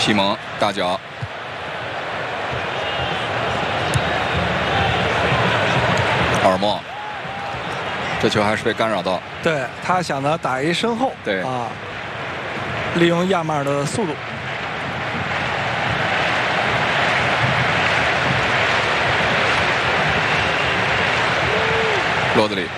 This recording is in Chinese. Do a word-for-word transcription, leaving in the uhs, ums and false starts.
皮蒙大脚，奥尔莫，这球还是被干扰到。 对他想着打一身后， 对啊，利用亚马尔的速度。 罗德里，